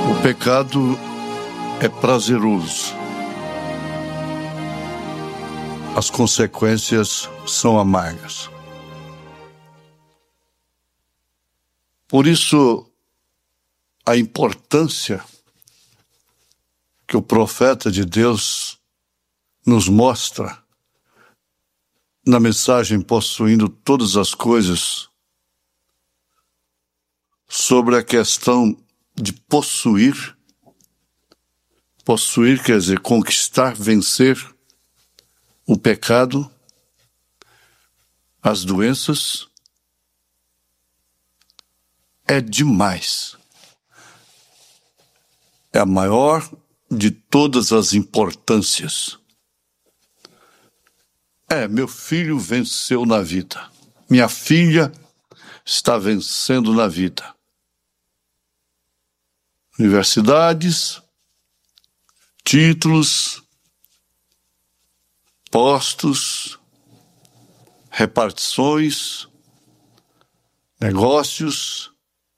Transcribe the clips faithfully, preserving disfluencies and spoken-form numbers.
O pecado é prazeroso. As consequências são amargas. Por isso, a importância que o profeta de Deus nos mostra na mensagem Possuindo Todas as Coisas sobre a questão de possuir. Possuir quer dizer conquistar, vencer o pecado, as doenças. É demais. É a maior de todas as importâncias. É, meu filho venceu na vida. Minha filha está vencendo na vida. Universidades, títulos, postos, repartições, negócios.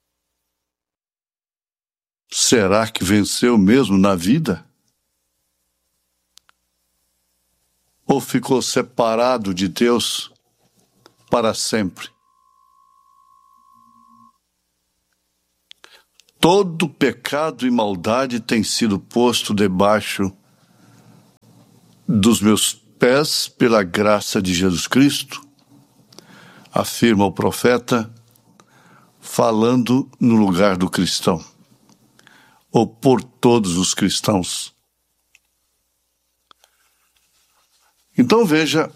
Será que venceu mesmo na vida? Ou ficou separado de Deus para sempre? Todo pecado e maldade tem sido posto debaixo dos meus pés pela graça de Jesus Cristo, afirma o profeta, falando no lugar do cristão, ou por todos os cristãos. Então veja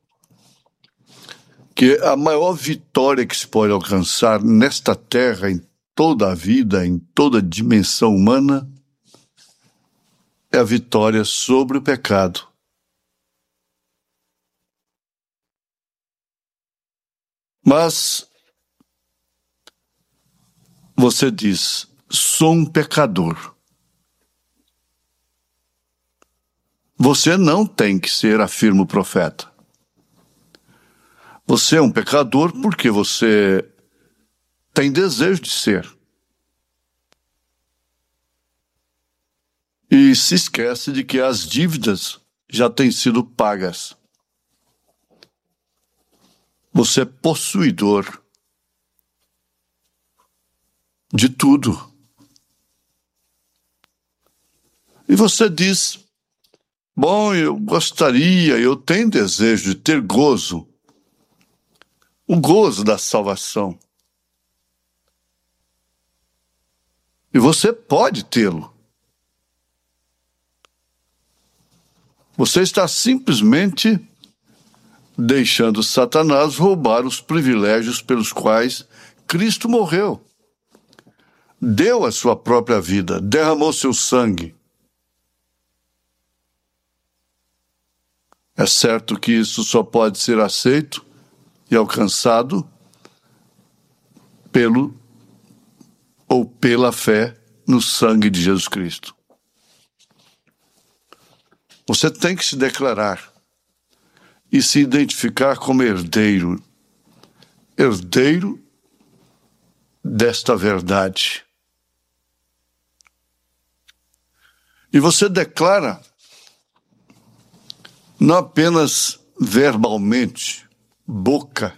que a maior vitória que se pode alcançar nesta terra, em toda a vida, em toda a dimensão humana, é a vitória sobre o pecado. Mas você diz, sou um pecador. Você não tem que ser, afirma o profeta. Você é um pecador porque você tem desejo de ser. E se esquece de que as dívidas já têm sido pagas. Você é possuidor de tudo. E você diz, bom, eu gostaria, eu tenho desejo de ter gozo, o gozo da salvação. E você pode tê-lo. Você está simplesmente deixando Satanás roubar os privilégios pelos quais Cristo morreu. Deu a sua própria vida, derramou seu sangue. É certo que isso só pode ser aceito e alcançado pelo ou pela fé no sangue de Jesus Cristo. Você tem que se declarar e se identificar como herdeiro, herdeiro desta verdade. E você declara não apenas verbalmente, boca,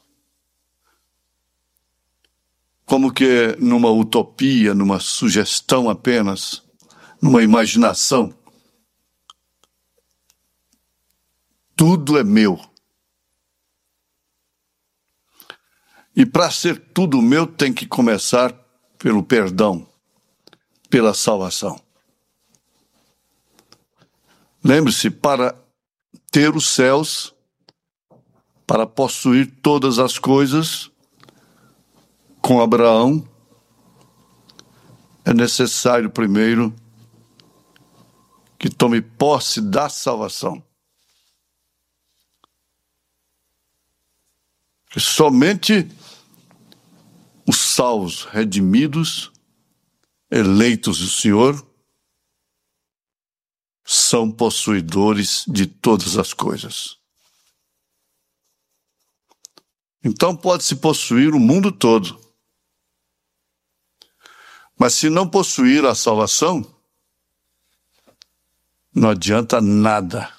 como que numa utopia, numa sugestão apenas, numa imaginação. Tudo é meu. E para ser tudo meu tem que começar pelo perdão, pela salvação. Lembre-se, para ter os céus, para possuir todas as coisas, com Abraão, é necessário primeiro que tome posse da salvação. Que somente os salvos, redimidos, eleitos do Senhor, são possuidores de todas as coisas. Então pode-se possuir o mundo todo. Mas se não possuir a salvação, não adianta nada.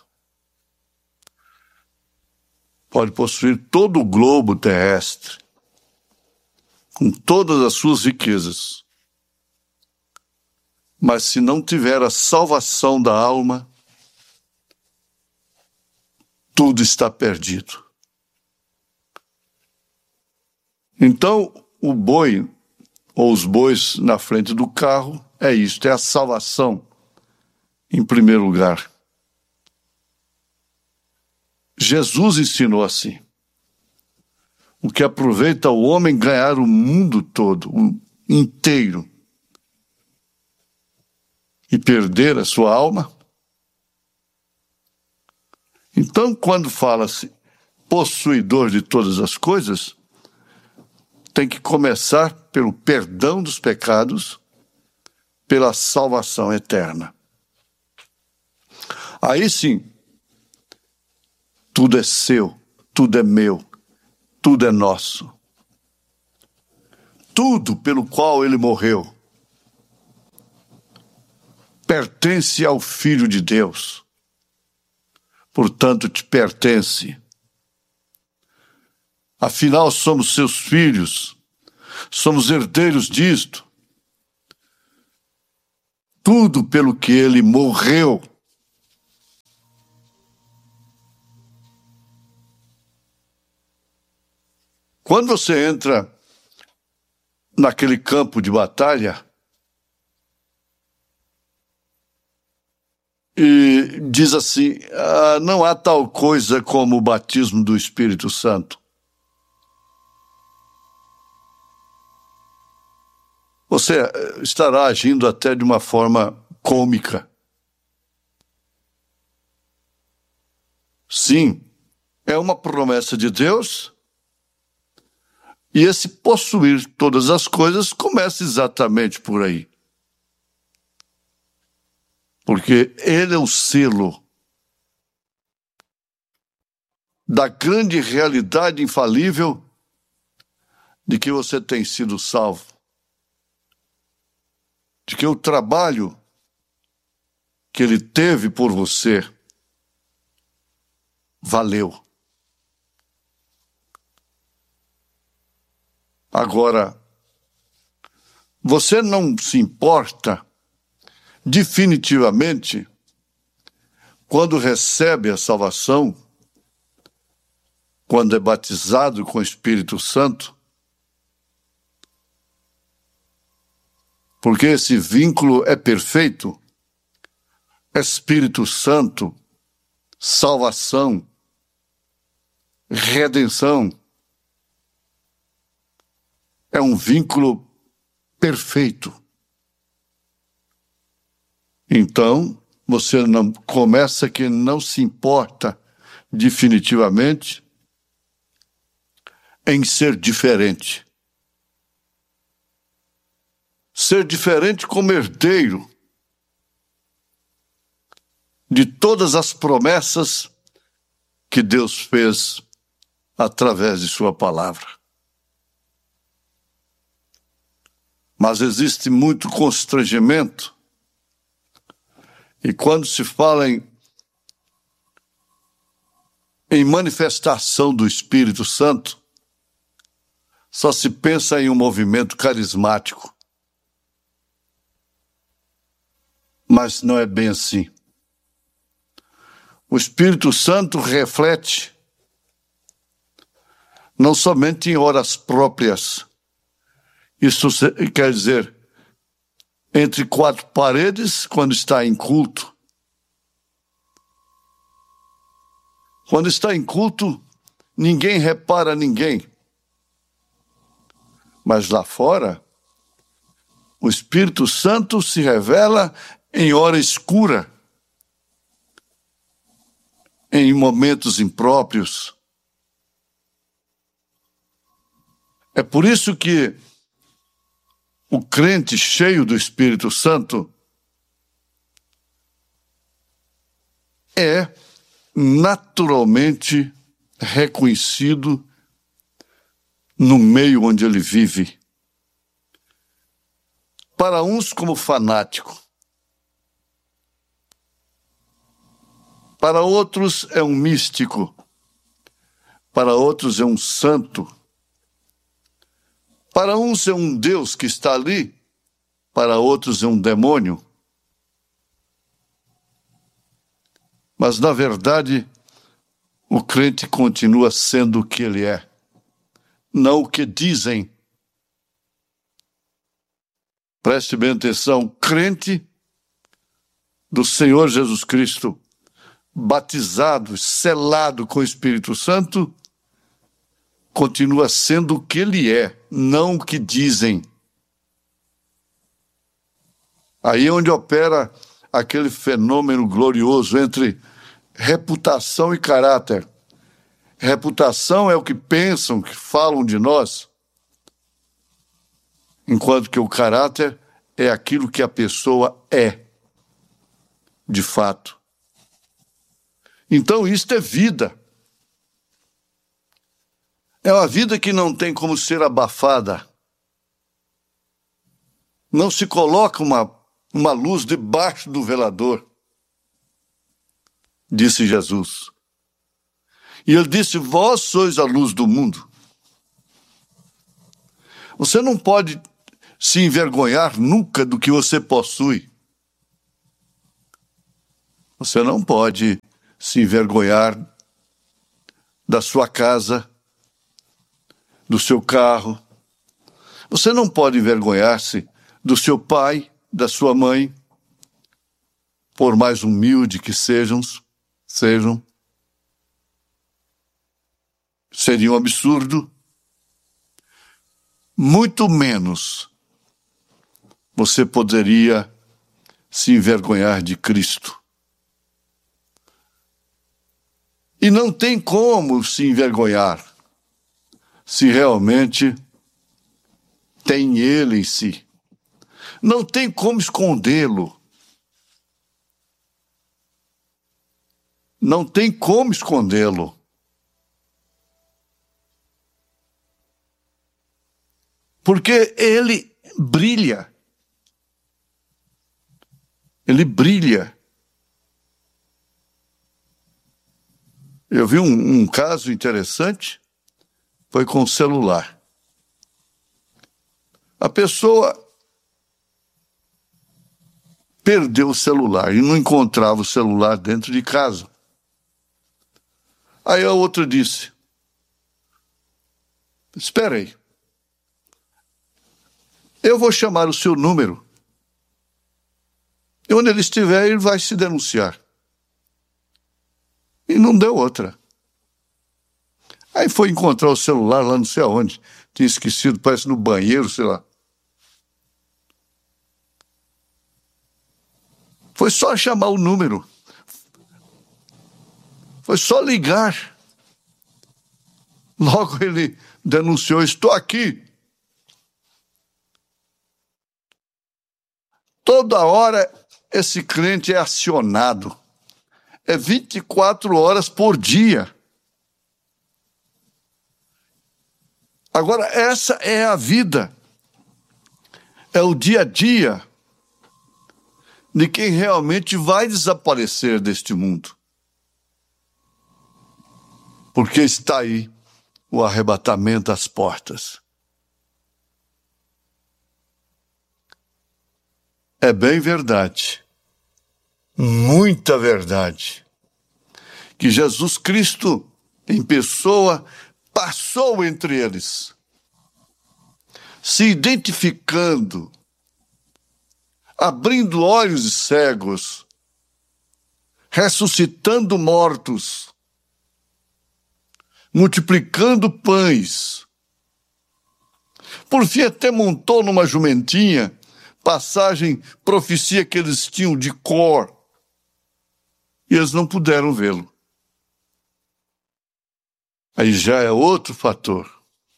Pode possuir todo o globo terrestre, com todas as suas riquezas. Mas se não tiver a salvação da alma, tudo está perdido. Então, o boi, ou os bois na frente do carro, é isto, é a salvação, em primeiro lugar. Jesus ensinou assim: o que aproveita o homem ganhar o mundo todo, o inteiro, e perder a sua alma? Então, quando fala-se possuidor de todas as coisas, tem que começar pelo perdão dos pecados, pela salvação eterna. Aí sim, tudo é seu, tudo é meu, tudo é nosso. Tudo pelo qual ele morreu pertence ao Filho de Deus. Portanto, te pertence. Afinal, somos seus filhos, somos herdeiros disto. Tudo pelo que ele morreu. Quando você entra naquele campo de batalha e diz assim, ah, não há tal coisa como o batismo do Espírito Santo. Você estará agindo até de uma forma cômica. Sim, é uma promessa de Deus, e esse possuir todas as coisas começa exatamente por aí. Porque ele é o selo da grande realidade infalível de que você tem sido salvo. De que o trabalho que ele teve por você valeu. Agora, você não se importa definitivamente quando recebe a salvação, quando é batizado com o Espírito Santo? Porque esse vínculo é perfeito. Espírito Santo, salvação, redenção. É um vínculo perfeito. Então, você não começa que não se importa definitivamente em ser diferente. Ser diferente como herdeiro de todas as promessas que Deus fez através de sua palavra. Mas existe muito constrangimento, e quando se fala em, em manifestação do Espírito Santo, só se pensa em um movimento carismático. Mas não é bem assim. O Espírito Santo reflete não somente em horas próprias, isso quer dizer, entre quatro paredes, quando está em culto. Quando está em culto, ninguém repara ninguém. Mas lá fora, o Espírito Santo se revela em hora escura, em momentos impróprios. É por isso que o crente cheio do Espírito Santo é naturalmente reconhecido no meio onde ele vive. para uns como fanático, para outros é um místico, para outros é um santo, para uns é um Deus que está ali, para outros é um demônio. Mas, na verdade, o crente continua sendo o que ele é, não o que dizem. Preste bem atenção, crente do Senhor Jesus Cristo, batizado, selado com o Espírito Santo, continua sendo o que ele é, não o que dizem. Aí é onde opera aquele fenômeno glorioso entre reputação e caráter. Reputação é o que pensam, que falam de nós, enquanto que o caráter é aquilo que a pessoa é, de fato. Então, isto é vida. É uma vida que não tem como ser abafada. Não se coloca uma, uma luz debaixo do velador, disse Jesus. E ele disse, vós sois a luz do mundo. Você não pode se envergonhar nunca do que você possui. Você não pode se envergonhar da sua casa, do seu carro. Você não pode envergonhar-se do seu pai, da sua mãe, por mais humilde que sejam, sejam. Seria um absurdo. Muito menos você poderia se envergonhar de Cristo. E não tem como se envergonhar se realmente tem Ele em si. Não tem como escondê-lo. Não tem como escondê-lo. Porque Ele brilha. Ele brilha. Eu vi um, um caso interessante, foi com o celular. A pessoa perdeu o celular e não encontrava o celular dentro de casa. Aí a outra disse, espera aí, eu vou chamar o seu número. E onde ele estiver, ele vai se denunciar. E não deu outra. Aí foi encontrar o celular lá não sei aonde. Tinha esquecido, parece no banheiro, sei lá. Foi só chamar o número. Foi só ligar. Logo ele denunciou, estou aqui. Toda hora esse crente é acionado. É vinte e quatro horas por dia. Agora, essa é a vida. É o dia a dia de quem realmente vai desaparecer deste mundo. Porque está aí o arrebatamento às portas. É bem verdade, muita verdade, que Jesus Cristo, em pessoa, passou entre eles, se identificando, abrindo olhos de cegos, ressuscitando mortos, multiplicando pães. Por fim, até montou numa jumentinha, passagem, profecia que eles tinham de cor, e eles não puderam vê-lo. Aí já é outro fator.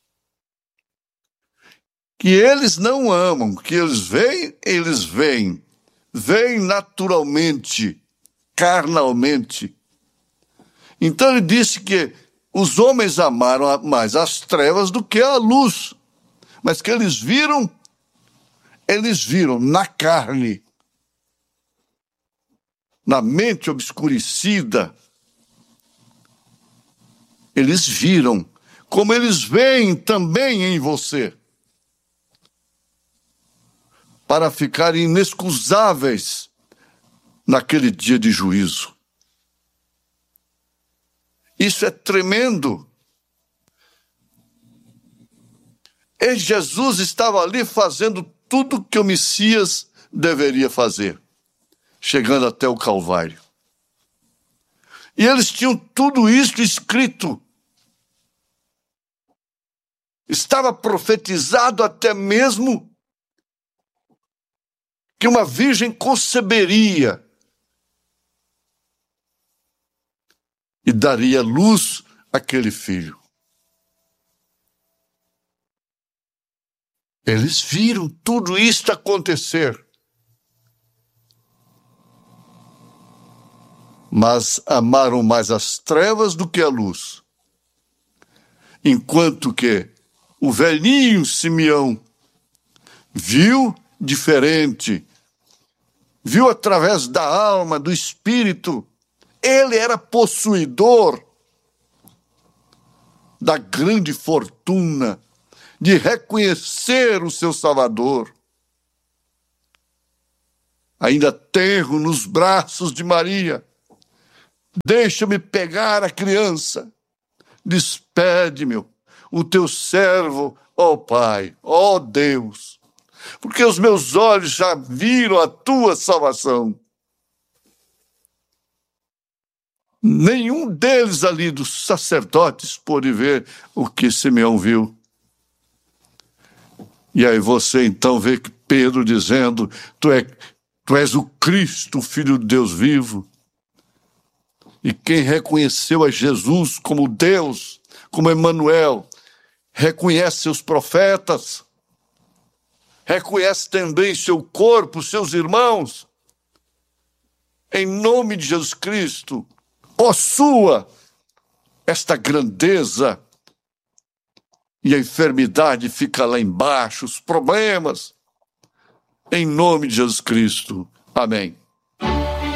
Que eles não amam, que eles veem, eles veem. Veem naturalmente, carnalmente. Então ele disse que os homens amaram mais as trevas do que a luz, mas que eles viram Eles viram na carne, na mente obscurecida, eles viram como eles veem também em você, para ficarem inexcusáveis naquele dia de juízo. Isso é tremendo. E Jesus estava ali fazendo tudo o que o Messias deveria fazer, chegando até o Calvário. E eles tinham tudo isso escrito. Estava profetizado até mesmo que uma virgem conceberia e daria luz àquele filho. Eles viram tudo isso acontecer. Mas amaram mais as trevas do que a luz. Enquanto que o velhinho Simeão viu diferente, viu através da alma, do espírito. Ele era possuidor da grande fortuna de reconhecer o seu Salvador. Ainda tenro nos braços de Maria, deixa-me pegar a criança. Despede-me, o teu servo, ó Pai, ó Deus, porque os meus olhos já viram a tua salvação. Nenhum deles ali dos sacerdotes pôde ver o que Simeão viu. E aí você então vê que Pedro dizendo, tu, é, tu és o Cristo, o Filho de Deus vivo. E quem reconheceu a Jesus como Deus, como Emanuel, reconhece seus profetas, reconhece também seu corpo, seus irmãos. Em nome de Jesus Cristo, possua esta grandeza. E a enfermidade fica lá embaixo, os problemas. Em nome de Jesus Cristo. Amém.